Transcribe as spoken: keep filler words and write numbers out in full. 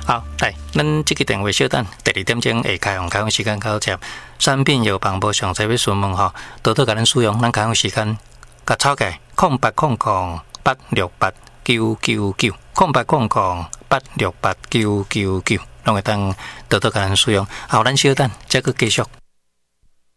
好，来，咱这个电话稍等，第二点钟会开放开放时间到接。产品药房无详细要询问吼，多多甲咱使用，咱开放时间甲抄起空八空空八六八九九九，空八空空八六八九九九，拢会当多多甲咱使用。好，咱稍等，再个继续。